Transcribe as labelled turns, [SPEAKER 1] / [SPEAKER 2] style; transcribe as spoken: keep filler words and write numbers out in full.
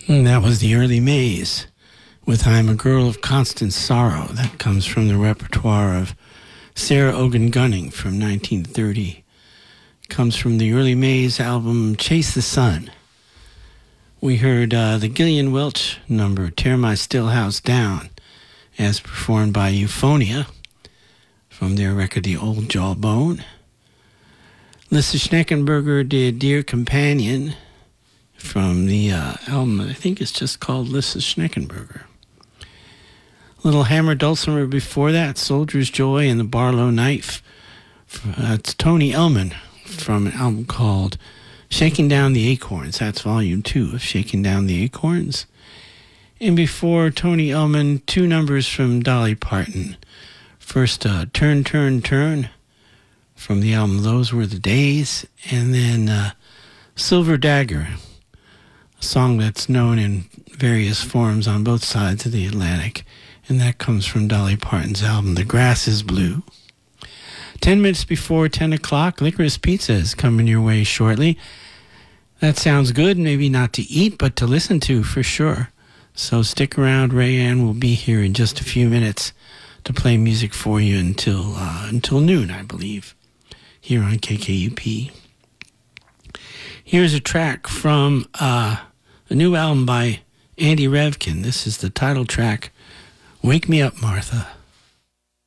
[SPEAKER 1] And that was the Early Maze with I'm a Girl of Constant Sorrow. That comes from the repertoire of Sarah Ogan Gunning from nineteen thirty. It comes from the Early Maze album Chase the Sun. We heard uh, the Gillian Welch number Tear My Still House Down as performed by Euphonia from their record The Old Jawbone. Lissa Schneckenberger did Dear Companion from the uh, album, I think it's just called Lissa Schneckenberger. Little Hammer Dulcimer before that, Soldier's Joy and the Barlow Knife. That's Tony Elman from an album called Shaking Down the Acorns. That's volume two of Shaking Down the Acorns. And before Tony Elman, two numbers from Dolly Parton. First, uh, Turn, Turn, Turn from the album Those Were the Days. And then uh, Silver Dagger, a song that's known in various forms on both sides of the Atlantic. And that comes from Dolly Parton's album The Grass is Blue. Ten minutes before ten o'clock, Licorice Pizza is coming your way shortly. That sounds good, maybe not to eat, but to listen to for sure. So stick around. Rayanne will be here in just a few minutes to play music for you until uh, until noon, I believe, here on K K U P. Here's a track from uh, a new album by Andy Revkin. This is the title track, Wake Me Up, Martha.